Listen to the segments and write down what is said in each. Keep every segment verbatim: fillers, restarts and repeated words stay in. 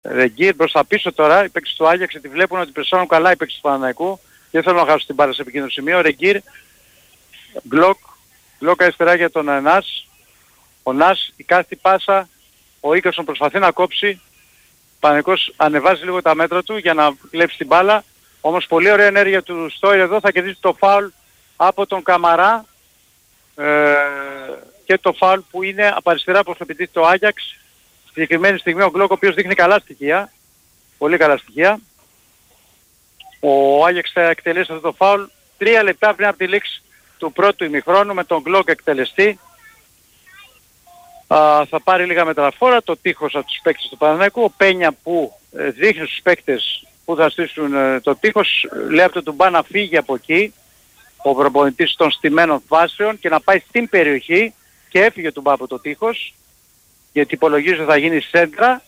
Ρεγκίρ μπροστά πίσω τώρα, οι παίκτες του Άγιαξ γιατί βλέπουν ότι πρεσώνουν καλά οι παίκτες του Παναθηναϊκού και δεν θέλουν να χάσουν την μπάλα σε επικίνδυνο σημείο. Ρεγκίρ, Γκλοκ, Γκλοκ αριστερά για τον Νας. Ο Νας, η κάθετη πάσα, ο Ίκασον προσπαθεί να κόψει. Ο Παναθηναϊκός ανεβάζει λίγο τα μέτρα του για να κλέψει την μπάλα. Όμως πολύ ωραία ενέργεια του Στόιρ εδώ, θα κερδίσει το φάουλ από τον Καμαρά ε, και το φάουλ που είναι από αριστερά προς το επιτίθεται το Άγιαξ. Στη συγκεκριμένη στιγμή ο Γκλοκ ο οποίος δείχνει καλά στοιχεία, πολύ καλά στοιχεία. Ο Άγιαξ θα εκτελέσει αυτό το φάουλ τρία λεπτά πριν από τη λήξη του πρώτου ημιχρόνου με τον Γκλοκ εκτελεστή. Α, θα πάρει λίγα μετραφόρα, το τείχος από τους παίκτες του Παναθηναϊκού, ο Πένια που ε, δείχνει στους παίκτες που θα στήσουν ε, το τείχος, λέει από τον Τουμπά να φύγει από εκεί, ο προπονητής των στημένων φάσεων και να πάει στην περιοχή και έφυγε ο Τουμπά από το τείχος, γιατί υπολογίζω θα γίνει σέντρα,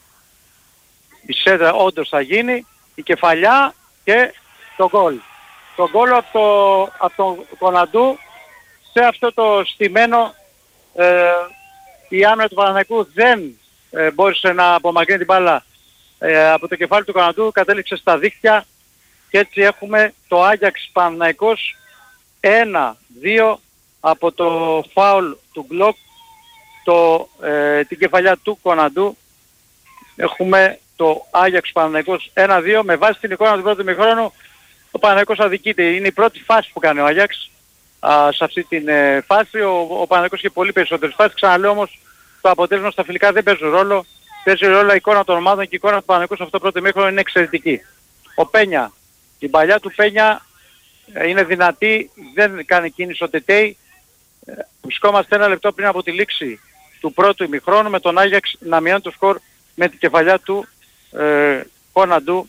η σέντρα όντως θα γίνει, η κεφαλιά και το γκολ. Το γκολ από, το, από τον Κοναντού σε αυτό το στημένο ε, η άμυνα του Παναθηναϊκού δεν ε, μπόρεσε να απομακρύνει την μπάλα ε, από το κεφάλι του Κοναντού, κατέληξε στα δίχτυα και έτσι έχουμε το Άγιαξ Παναθηναϊκός ένα δύο από το φάουλ του Γκλοκ, το, ε, την κεφαλιά του Κοναντού. Έχουμε το Άγιαξ Παναθηναϊκός ένα δύο με βάση την εικόνα του πρώτου ημιχρόνου. Ο Παναθηναϊκός αδικείται, είναι η πρώτη φάση που κάνει ο Άγιαξ. Α, σε αυτή την ε, φάση ο, ο Παναθηναϊκός είχε πολύ περισσότερες φάσεις. Ξαναλέω όμως το αποτέλεσμα στα φιλικά δεν παίζει ρόλο. Παίζει ρόλο η εικόνα των ομάδων και η εικόνα του Παναθηναϊκού σε αυτό το πρώτο ημίχρονο είναι εξαιρετική. Ο Πένια, η παλιά του Πένια ε, είναι δυνατή, δεν κάνει κίνηση ο Τετέι. Ε, βρισκόμαστε ένα λεπτό πριν από τη λήξη του πρώτου ημιχρόνου με τον Άγιαξ να μειώνει το σκορ με την κεφαλιά του ε, Κοναντού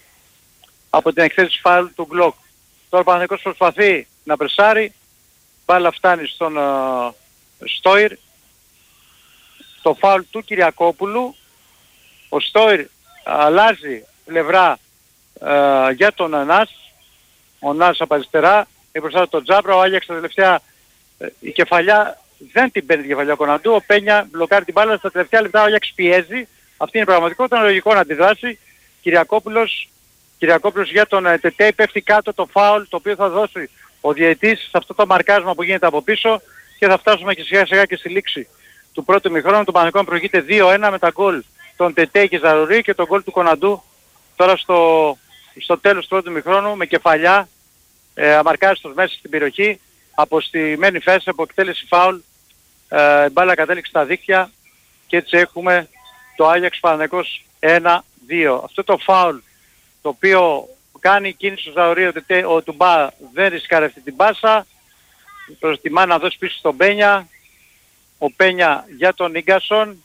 από την εκθέση φάουλ του Γκλοκ. Τώρα ο Παναθηναϊκός προσπαθεί να πρεσάρει. Μπάλα φτάνει στον uh, Στόιρ. Το φάουλ του Κυριακόπουλου. Ο Στόιρ αλλάζει πλευρά uh, για τον Νας. Ο Νας από αριστερά. Έχει μπροστά τον Τζάμπρα. Ο Άγιαξ στα τελευταία uh, η κεφαλιά δεν την παίρνει την κεφαλιά Κοναντού. Ο Πένια μπλοκάρει την μπάλα. Στα τελευταία λεπτά ο Άγιαξ πιέζει. Αυτή είναι η πραγματικότητα. Είναι λογικό να αντιδράσει. Κυριακόπουλος. Κυριακόπουλος για τον uh, Τετέι πέφτει κάτω το φάουλ το οποίο θα δώσει ο διαιτής σε αυτό το μαρκάσμα που γίνεται από πίσω και θα φτάσουμε και σιγά σιγά και στη λήξη του πρώτου ημιχρόνου. Το Παναθηναϊκό προηγείται δύο ένα με τα γκολ των Τετέι και Ζαρουρί και τον γκολ του Κοναντού τώρα στο, στο τέλος του πρώτου ημιχρόνου με κεφαλιά ε, αμαρκάριστος μέσα στην περιοχή από στημένη φέση από εκτέλεση φάουλ, ε, μπάλα κατέληξε στα δίκτυα και έτσι έχουμε το Άγιαξ Παναθηναϊκός ένα δύο. Αυτό το φάουλ το οποίο κάνει κίνηση στο Ζαουρί, ο Τουμπά δεν ρισκάρει αυτή την πάσα, προτιμά να δώσει πίσω στον Πένια, ο Πένια για τον Ίγκασον,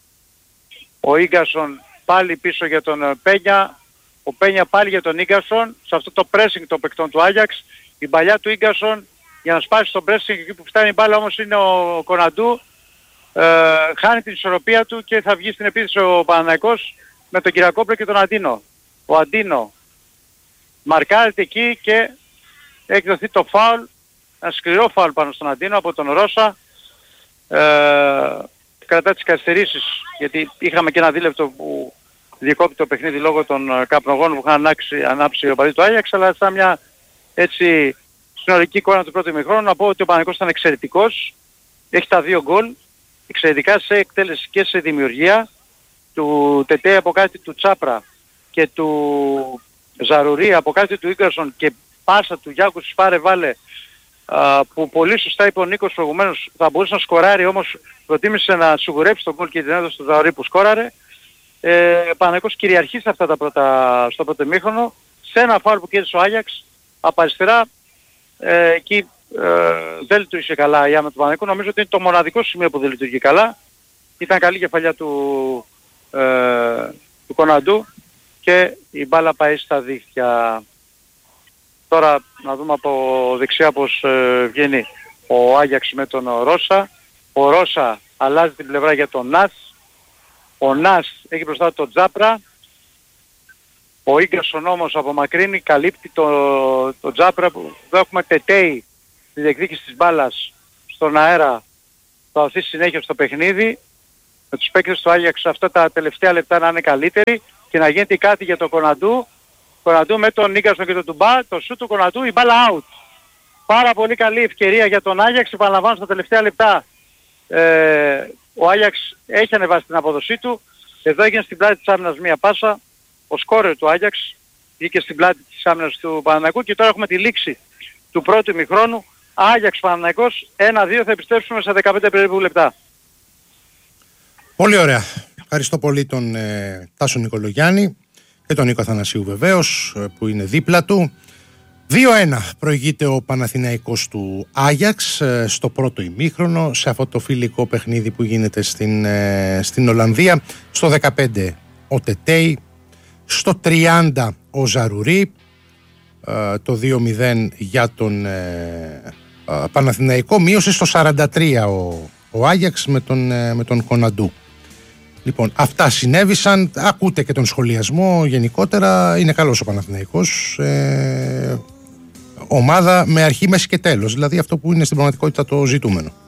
ο Ίγκασον πάλι πίσω για τον Πένια, ο Πένια πάλι για τον Ίγκασον, σε αυτό το pressing των παικτών του Άγιαξ, η παλιά του Ίγκασον για να σπάσει το pressing, εκεί που φτάνει η μπάλα όμως είναι ο Κοναντού, ε, χάνει την ισορροπία του και θα βγει στην επίθεση ο Παναθηναϊκός με τον Κυριακόπουλο και τον Αντίνο. Ο Αντίνο μαρκάρεται εκεί και έχει δοθεί το φάουλ, ένα σκληρό φάουλ πάνω στον Αντίνο από τον Ρώσα. Ε, κρατά τις καθυστερήσεις, γιατί είχαμε και ένα δίλεπτο που διεκόπτει το παιχνίδι λόγω των καπνογόνων που είχαν ανάψει, ανάψει ο παδί του Άγιαξ, αλλά σαν μια έτσι συνολική εικόνα του πρώτου ημιχρόνου να πω ότι ο Παναθηναϊκός ήταν εξαιρετικός, έχει τα δύο γκολ, εξαιρετικά σε εκτέλεση και σε δημιουργία, του Τετέι από κάτι του Τσάπρα και του Ζαρουρί από κάτι του Ίγκασον και πάσα του Γιάκου Σπάρε Βάλε, α, που πολύ σωστά είπε ο Νίκος προηγουμένως θα μπορούσε να σκοράρει, όμως προτίμησε να σιγουρέψει τον γκολ και την έδωσε στο Ζαρουρί που σκόραρε. Ε, Παναθηναϊκός κυριαρχεί σε αυτά τα πρώτα, στο πρώτο ημίχρονο, σε ένα φάουλ που κέρδισε ο Άγιαξ από αριστερά, ε, εκεί ε, δεν λειτουργήσε καλά η άμυνα του Παναθηναϊκού. Νομίζω ότι είναι το μοναδικό σημείο που δεν λειτουργεί καλά. Ήταν καλή κεφαλιά του, ε, του Κοναντού και η μπάλα πάει στα δίχτυα. Τώρα να δούμε από δεξιά πως ε, βγαίνει ο Άγιαξ με τον Ρώσα. Ο Ρώσα αλλάζει την πλευρά για τον Νας. Ο Νας έχει μπροστά τον Τζάπρα. Ο Ίγκασον όμως απομακρύνει, καλύπτει το, το Τζάπρα που εδώ έχουμε Τετέι τη διεκδίκηση της μπάλας στον αέρα, θα δοθεί συνέχεια στο παιχνίδι. με τους παίκτες του Άγιαξ αυτά τα τελευταία λεπτά να είναι καλύτεροι και να γίνεται κάτι για τον Κοναντού. Κοναντού με τον Νίκασον και τον Τουμπά, το σούτ του Κοναντού, η μπάλα out. Πάρα πολύ καλή ευκαιρία για τον Άγιαξ, επαναλαμβάνω στα τελευταία λεπτά. Ε, ο Άγιαξ έχει ανεβάσει την απόδοσή του. Εδώ έγινε στην πλάτη της άμυνας μία πάσα. Ο σκόρερ του Άγιαξ βγήκε στην πλάτη της άμυνας του Παναθηναϊκού και τώρα έχουμε τη λήξη του πρώτου ημιχρόνου. Άγιαξ Παναθηναϊκός ένα δύο, θα επιστρέψουμε σε δεκαπέντε περίπου λεπτά. Πολύ ωραία. Ευχαριστώ πολύ τον ε, Τάσο Νικολογιάννη και τον Νίκο Αθανασίου βεβαίως ε, που είναι δίπλα του. δύο ένα προηγείται ο Παναθηναϊκός του Άγιαξ ε, στο πρώτο ημίχρονο σε αυτό το φιλικό παιχνίδι που γίνεται στην, ε, στην Ολλανδία. Στο δεκαπέντε ο Τετέι, στο τριάντα ο Ζαρουρί, ε, το δύο μηδέν για τον ε, ε, Παναθηναϊκό. Μείωσε στο σαράντα τρία ο, ο Άγιαξ με τον, ε, με τον Κοναντού. Λοιπόν, αυτά συνέβησαν, ακούτε και τον σχολιασμό γενικότερα, είναι καλός ο Παναθηναϊκός, ε, ομάδα με αρχή, μέση και τέλος, δηλαδή αυτό που είναι στην πραγματικότητα το ζητούμενο.